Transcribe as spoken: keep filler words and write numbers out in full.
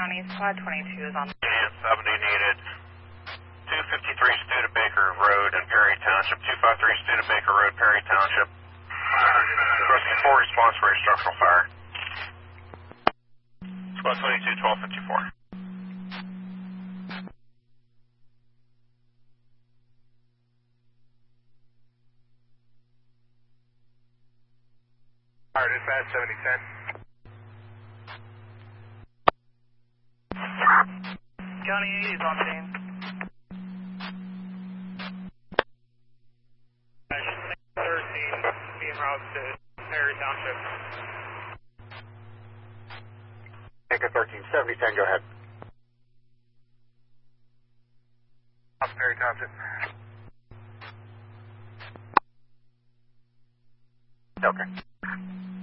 County, Squad twenty-two is on. And seventy needed. two fifty-three Studebaker Road in Perry Township. two fifty-three Studebaker Road, Perry Township. Requesting full response for a structural fire. Squad twenty-two, twelve fifty-four. Fire dispatch, seventy ten. County eighty is on scene. thirteen, being routed to Perry Township. Anchor thirteen, seventy ten, go ahead. Off Perry Township. Okay.